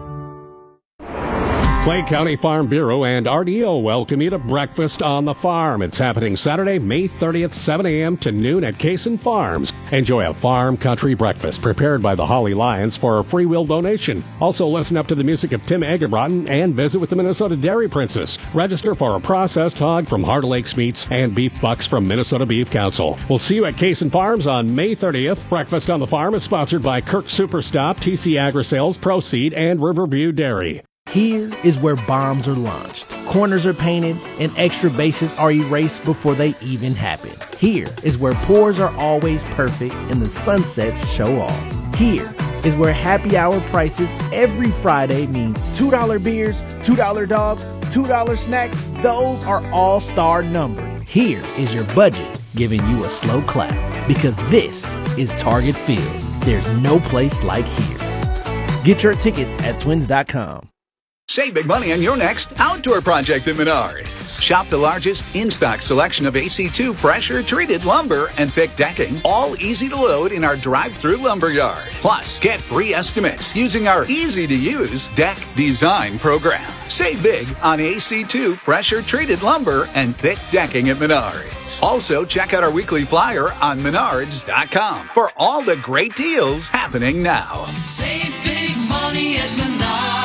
Clay County Farm Bureau and RDO welcome you to Breakfast on the Farm. It's happening Saturday, May 30th, 7 a.m. to noon at Cason Farms. Enjoy a farm country breakfast prepared by the Holly Lions for a free will donation. Also listen up to the music of Tim Egerbrotten and visit with the Minnesota Dairy Princess. Register for a processed hog from Heart Lakes Meats and beef bucks from Minnesota Beef Council. We'll see you at Cason Farms on May 30th. Breakfast on the Farm is sponsored by Kirk Superstop, TC Agri-Sales, Proceed, and Riverview Dairy. Here is where bombs are launched, corners are painted, and extra bases are erased before they even happen. Here is where pours are always perfect and the sunsets show off. Here is where happy hour prices every Friday means $2 beers, $2 dogs, $2 snacks. Those are all-star numbered. Here is your budget giving you a slow clap because this is Target Field. There's no place like here. Get your tickets at twins.com. Save big money on your next outdoor project at Menards. Shop the largest in-stock selection of AC2 pressure-treated lumber and thick decking, all easy to load in our drive-through lumber yard. Plus, get free estimates using our easy-to-use deck design program. Save big on AC2 pressure-treated lumber and thick decking at Menards. Also, check out our weekly flyer on Menards.com for all the great deals happening now. Save big money at Menards.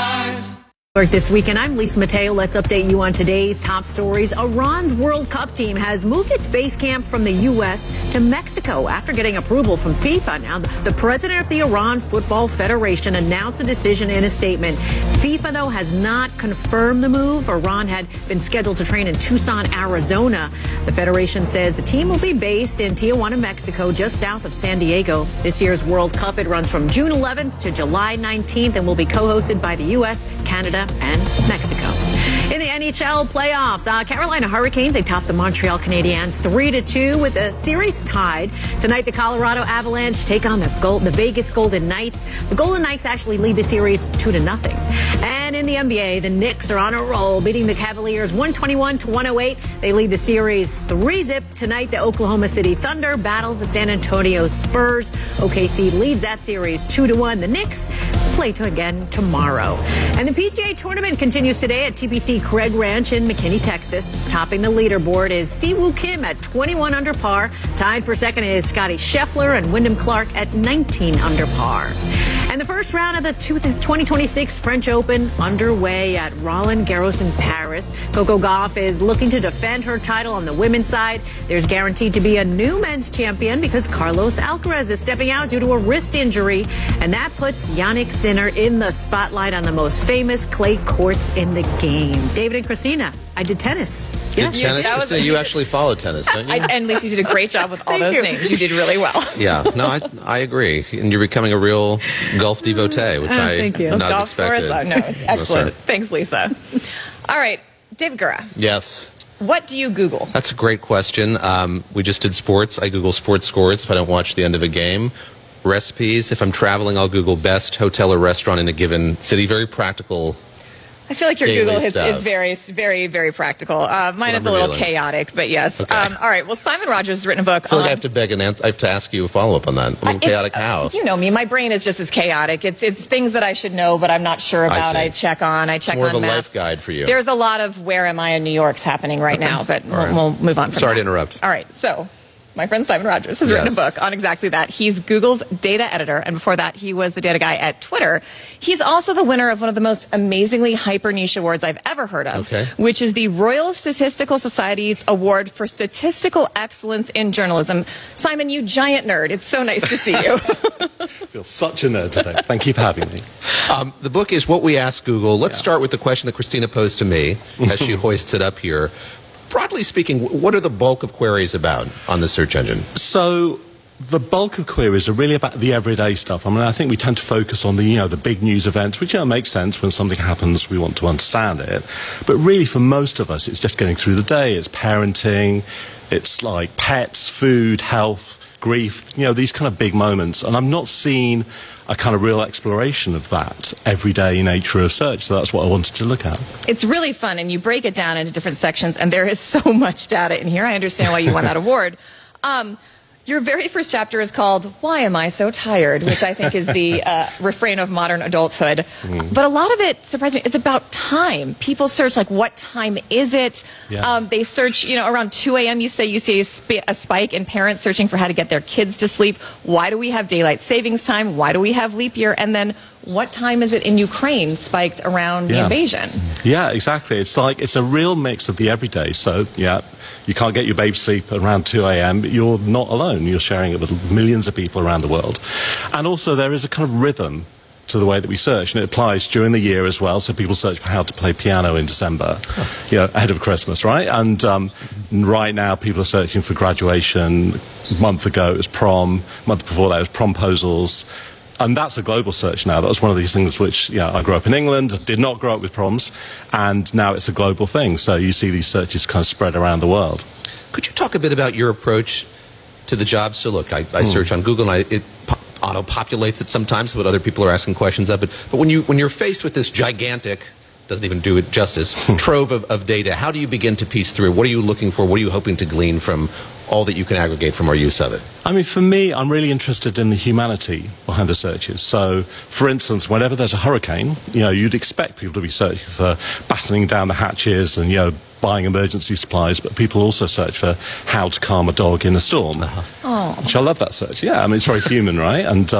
This weekend, I'm Lisa Mateo. Let's update you on today's top stories. Iran's World Cup team has moved its base camp from the U.S. to Mexico after getting approval from FIFA. Now, the president of the Iran Football Federation announced the decision in a statement. FIFA, though, has not confirmed the move. Iran had been scheduled to train in Tucson, Arizona. The federation says the team will be based in Tijuana, Mexico, just south of San Diego. This year's World Cup, it runs from June 11th to July 19th and will be co-hosted by the U.S., Canada, and Mexico. In the NHL playoffs, Carolina Hurricanes, they topped the Montreal Canadiens 3-2 with the series tied. Tonight, the Colorado Avalanche take on the Vegas Golden Knights. The Golden Knights actually lead the series 2-0. And in the NBA, the Knicks are on a roll, beating the Cavaliers 121-108. They lead the series 3-0. Tonight, the Oklahoma City Thunder battles the San Antonio Spurs. OKC leads that series 2-1. The Knicks play again tomorrow. And the PGA Tournament continues today at TPC Craig Ranch in McKinney, Texas. Topping the leaderboard is Siwoo Kim at 21 under par. Tied for second is Scotty Scheffler and Wyndham Clark at 19 under par. And the first round of the 2026 French Open underway at Roland Garros in Paris. Coco Gauff is looking to defend her title on the women's side. There's guaranteed to be a new men's champion because Carlos Alcaraz is stepping out due to a wrist injury. And that puts Jannik Sinner in the spotlight on the most famous clay courts in the game. David and Christina, I did tennis. Did tennis? So you actually follow tennis, don't you? And Lisa, you did a great job with all those names. You did really well. Yeah, no, I agree. And you're becoming a real golf devotee, which I thank you. not expected. No, excellent. Thanks, Lisa. All right, David Gura. Yes. What do you Google? That's a great question. We just did sports. I Google sports scores if I don't watch the end of a game. Recipes. If I'm traveling, I'll Google best hotel or restaurant in a given city. Very practical. I feel like your Google is very, very, very practical. Mine is a little chaotic, but yes. Okay. All right. Well, Simon Rogers has written a book. I feel like I have to beg and I have to ask you a follow-up on that. A little chaotic how? You know me. My brain is just as chaotic. It's things that I should know, but I'm not sure about. I check on maps. More of a life guide for you. There's a lot of where am I in New York's happening right now, but we'll move on from Sorry to interrupt. All right. So my friend Simon Rogers, has written a book on exactly that. He's Google's data editor, and before that, he was the data guy at Twitter. He's also the winner of one of the most amazingly hyper niche awards I've ever heard of, which is the Royal Statistical Society's Award for Statistical Excellence in Journalism. Simon, you giant nerd. It's so nice to see you. I feel such a nerd today. Thank you for having me. The book is What We Asked Google. Let's start with the question that Christina posed to me as she hoists it up here. Broadly speaking, what are the bulk of queries about on the search engine? So the bulk of queries are really about the everyday stuff. I mean, I think we tend to focus on the big news events, which makes sense. When something happens, we want to understand it. But really, for most of us, it's just getting through the day. It's parenting. It's like pets, food, health, grief, these kind of big moments. And I'm not seeing a kind of real exploration of that everyday nature of search. So that's what I wanted to look at. It's really fun, and you break it down into different sections, and there is so much data in here. I understand why you won that award. Your very first chapter is called Why Am I So Tired?, which I think is the refrain of modern adulthood. But a lot of it, surprised me, is about time. People search, what time is it? Yeah. They search, around 2 a.m. you see a spike in parents searching for how to get their kids to sleep. Why do we have daylight savings time? Why do we have leap year? And then what time is it in Ukraine spiked around the invasion? Yeah, exactly. It's a real mix of the everyday. So, you can't get your babe sleep around 2 a.m., but you're not alone. You're sharing it with millions of people around the world. And also there is a kind of rhythm to the way that we search, and it applies during the year as well. So people search for how to play piano in December, ahead of Christmas, right? And right now people are searching for graduation. A month ago it was prom. A month before that it was promposals. And that's a global search now. That was one of these things which, I grew up in England, did not grow up with proms, and now it's a global thing. So you see these searches kind of spread around the world. Could you talk a bit about your approach to the job? So look, I search on Google, and it auto-populates it sometimes, but other people are asking questions of it. But when you're faced with this gigantic, doesn't even do it justice, trove of data, how do you begin to piece through? What are you looking for? What are you hoping to glean from all that you can aggregate from our use of it? I mean, for me, I'm really interested in the humanity behind the searches. So, for instance, whenever there's a hurricane, you'd expect people to be searching for battening down the hatches and, buying emergency supplies, but people also search for how to calm a dog in a storm. Which I love that search. Yeah, I mean, it's very human, right? And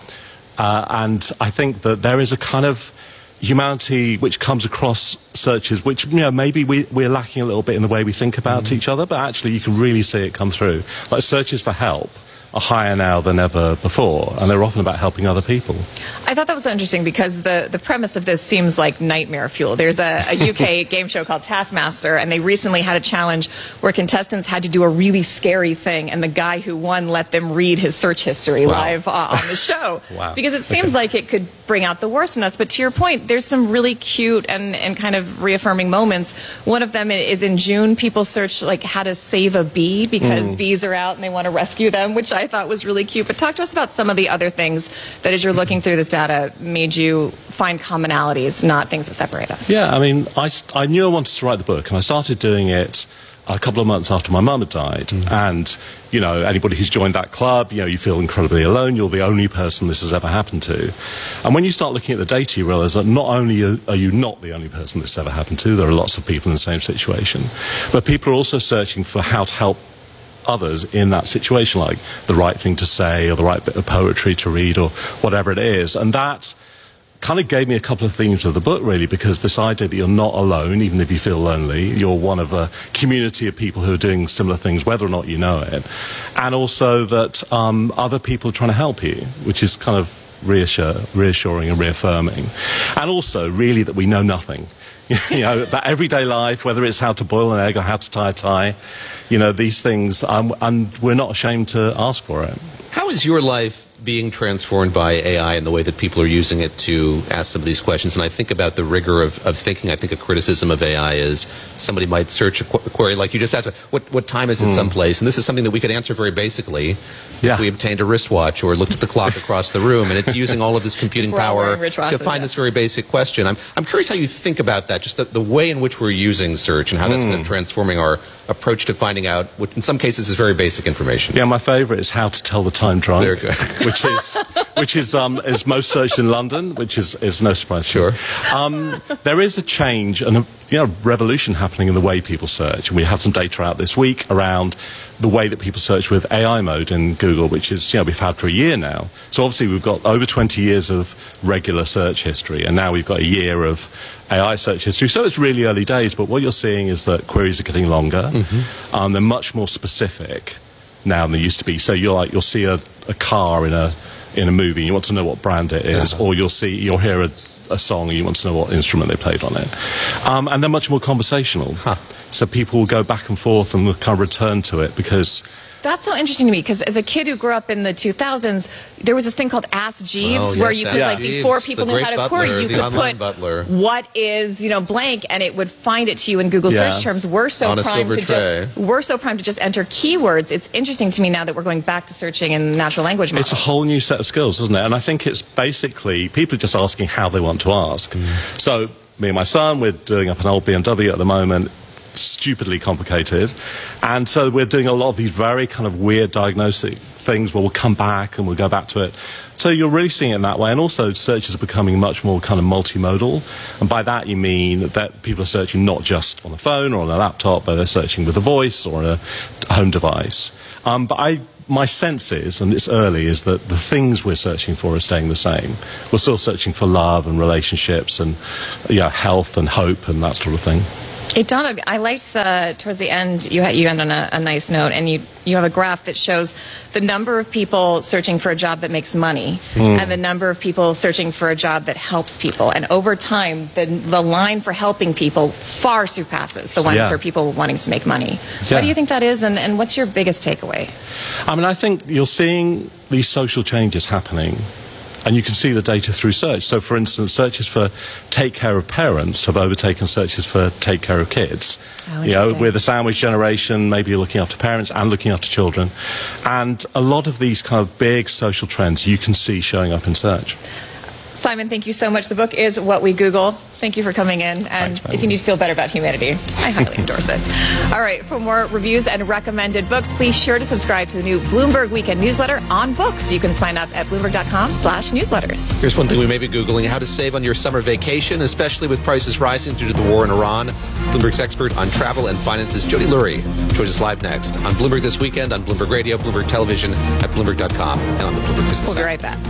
I think that there is a kind of humanity which comes across searches which maybe we're lacking a little bit in the way we think about each other, but actually you can really see it come through. Like searches for help are higher now than ever before, and they're often about helping other people. I thought that was so interesting because the premise of this seems like nightmare fuel. There's a UK game show called Taskmaster, and they recently had a challenge where contestants had to do a really scary thing, and the guy who won let them read his search history live on the show. Because it seems like it could bring out the worst in us. But to your point, there's some really cute and kind of reaffirming moments. One of them is in June, people search how to save a bee because bees are out and they want to rescue them, which I thought was really cute. But talk to us about some of the other things that, as you're looking through this data, made you find commonalities, not things that separate us. Yeah, I mean, I knew I wanted to write the book, and I started doing it a couple of months after my mum had died. And, anybody who's joined that club, you feel incredibly alone. You're the only person this has ever happened to. And when you start looking at the data, you realize that not only are you not the only person this has ever happened to, there are lots of people in the same situation, but people are also searching for how to help others in that situation, like the right thing to say or the right bit of poetry to read or whatever it is. And that kind of gave me a couple of themes of the book, really, because this idea that you're not alone, even if you feel lonely, you're one of a community of people who are doing similar things, whether or not you know it, and also that other people are trying to help you, which is kind of reassuring and reaffirming. And also, really, that we know nothing. That everyday life, whether it's how to boil an egg or how to tie a tie, these things, and we're not ashamed to ask for it. How is your life being transformed by AI and the way that people are using it to ask some of these questions? And I think about the rigor of thinking. I think a criticism of AI is somebody might search a query like you just asked, what time is it someplace? And this is something that we could answer very basically if we obtained a wristwatch or looked at the clock across the room. And it's using all of this computing power to find this very basic question. I'm curious how you think about that, just the way in which we're using search and how that's kind of transforming our approach to finding out what in some cases is very basic information. Yeah, my favorite is how to tell the time drunk. Very good. which is most searched in London, which is no surprise. Sure. There is a change and a revolution happening in the way people search, and we have some data out this week around the way that people search with AI mode in Google, which is, we've had for a year now. So obviously we've got over 20 years of regular search history, and now we've got a year of AI search history. So it's really early days, but what you're seeing is that queries are getting longer. They're much more specific now than they used to be. So you'll see a car in a movie, and you want to know what brand it is, or you'll hear a song and you want to know what instrument they played on it. And they're much more conversational. So people will go back and forth and will kind of return to it because... That's so interesting to me, because as a kid who grew up in the 2000s, there was this thing called Ask Jeeves, where you could, before people knew how to query, you could put, what is, blank, and it would find it to you in Google search terms. We're so primed to just enter keywords. It's interesting to me now that we're going back to searching in natural language models. It's a whole new set of skills, isn't it? And I think it's basically, people are just asking how they want to ask. So, me and my son, we're doing up an old BMW at the moment, stupidly complicated, and so we're doing a lot of these very kind of weird diagnostic things where we'll come back and we'll go back to it. So you're really seeing it in that way, and also searches are becoming much more kind of multimodal, and by that you mean that people are searching not just on the phone or on a laptop, but they're searching with a voice or a home device. But my sense is, and it's early, is that the things we're searching for are staying the same. We're still searching for love and relationships and health and hope and that sort of thing. It dawned on me, I liked towards the end, you end on a nice note, and you have a graph that shows the number of people searching for a job that makes money and the number of people searching for a job that helps people. And over time, the line for helping people far surpasses the one for people wanting to make money. Why do you think that is, and what's your biggest takeaway? I think you're seeing these social changes happening. And you can see the data through search. So, for instance, searches for take care of parents have overtaken searches for take care of kids. We're the sandwich generation, maybe you're looking after parents and looking after children. And a lot of these kind of big social trends you can see showing up in search. Simon, thank you so much. The book is What We Google. Thank you for coming in. And if you need to feel better about humanity, I highly endorse it. All right, for more reviews and recommended books, please sure to subscribe to the new Bloomberg Weekend newsletter on books. You can sign up at Bloomberg.com/newsletters. Here's one thing we may be Googling: how to save on your summer vacation, especially with prices rising due to the war in Iran. Bloomberg's expert on travel and finances, Jody Lurie, joins us live next on Bloomberg This Weekend, on Bloomberg Radio, Bloomberg Television, at Bloomberg.com, and on the Bloomberg Business We'll be right back.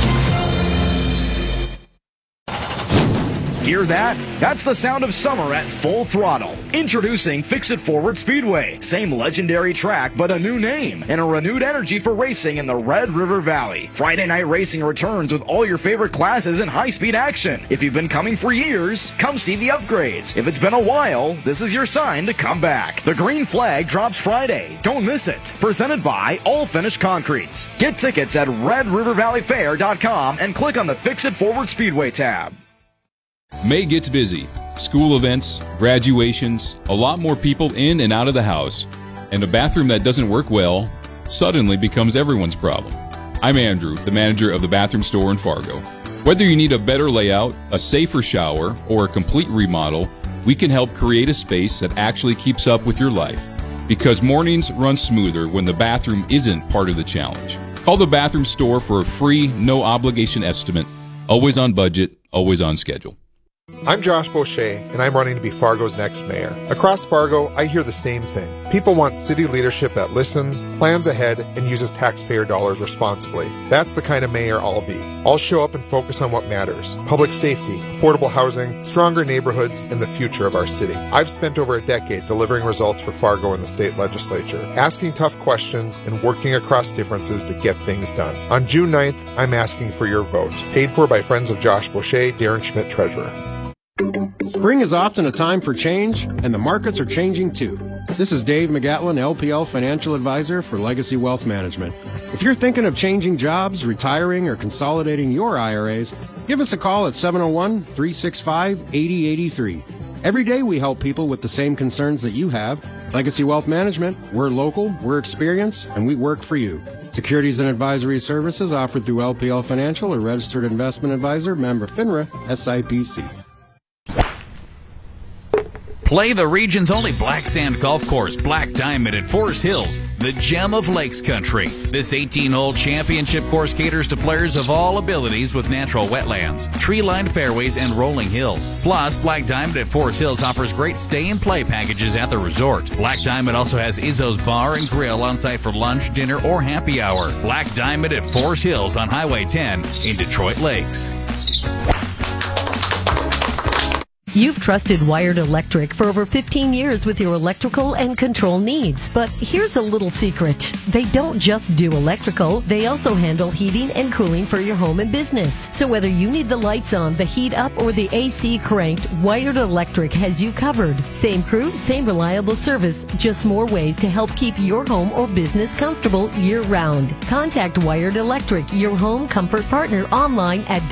Hear that? That's the sound of summer at full throttle. Introducing Fix It Forward Speedway. Same legendary track, but a new name and a renewed energy for racing in the Red River Valley. Friday night racing returns with all your favorite classes and high-speed action. If you've been coming for years, come see the upgrades. If it's been a while, this is your sign to come back. The green flag drops Friday. Don't miss it. Presented by All Finish Concrete. Get tickets at RedRiverValleyFair.com and click on the Fix It Forward Speedway tab. May gets busy. School events, graduations, a lot more people in and out of the house, and a bathroom that doesn't work well suddenly becomes everyone's problem. I'm Andrew, the manager of the bathroom store in Fargo. Whether you need a better layout, a safer shower, or a complete remodel, we can help create a space that actually keeps up with your life. Because mornings run smoother when the bathroom isn't part of the challenge. Call the bathroom store for a free, no-obligation estimate. Always on budget, always on schedule. I'm Josh Boucher, and I'm running to be Fargo's next mayor. Across Fargo, I hear the same thing. People want city leadership that listens, plans ahead, and uses taxpayer dollars responsibly. That's the kind of mayor I'll be. I'll show up and focus on what matters: public safety, affordable housing, stronger neighborhoods, and the future of our city. I've spent over a decade delivering results for Fargo in the state legislature, asking tough questions and working across differences to get things done. On June 9th, I'm asking for your vote. Paid for by friends of Josh Boucher, Darren Schmidt, Treasurer. Spring is often a time for change, and the markets are changing too. This is Dave McGatlin, LPL Financial Advisor for Legacy Wealth Management. If you're thinking of changing jobs, retiring, or consolidating your IRAs, give us a call at 701-365-8083. Every day we help people with the same concerns that you have. Legacy Wealth Management, we're local, we're experienced, and we work for you. Securities and advisory services offered through LPL Financial, a registered investment advisor, member FINRA, SIPC. Play the region's only black sand golf course, Black Diamond at Forest Hills. the gem of Lakes Country. This 18-hole championship course caters to players of all abilities with natural wetlands, tree-lined fairways, and rolling hills. Plus, Black Diamond at Forest Hills offers great stay-and-play packages at the resort. Black Diamond also has Izzo's Bar and Grill on site for lunch, dinner, or happy hour. Black Diamond at Forest Hills on Highway 10 in Detroit Lakes. You've trusted Wired Electric for over 15 years with your electrical and control needs. But here's a little secret. They don't just do electrical, they also handle heating and cooling for your home and business. So whether you need the lights on, the heat up, or the AC cranked, Wired Electric has you covered. Same crew, same reliable service, just more ways to help keep your home or business comfortable year-round. Contact Wired Electric, your home comfort partner, online at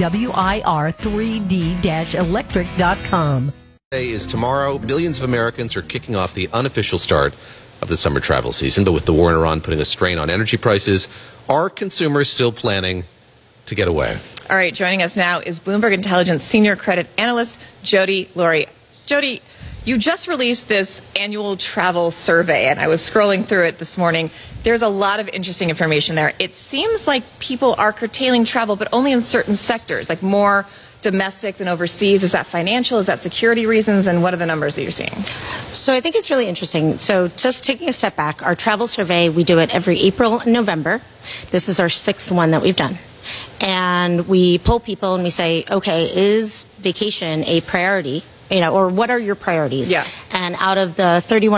wir3d-electric.com. Today is tomorrow. Millions of Americans are kicking off the unofficial start of the summer travel season. But with the war in Iran putting a strain on energy prices, are consumers still planning to get away? All right, joining us now is Bloomberg Intelligence Senior Credit Analyst Jody Laurie. Jody, you just released this annual travel survey, and I was scrolling through it this morning. There's a lot of interesting information there. It seems like people are curtailing travel, but only in certain sectors, like more domestic than overseas. Is that financial? Is that security reasons? And what are the numbers that you're seeing? So I think it's really interesting. So just taking a step back, our travel survey, we do it every April and November. This is our 6th one that we've done. And we poll people and we say, okay, is vacation a priority? Or what are your priorities? Yeah. And out of the 31